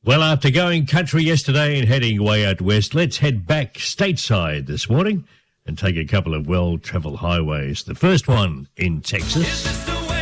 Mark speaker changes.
Speaker 1: Well, after going country yesterday and heading way out west, let's head back stateside this morning and take a couple of well-travelled highways. The first one in Texas.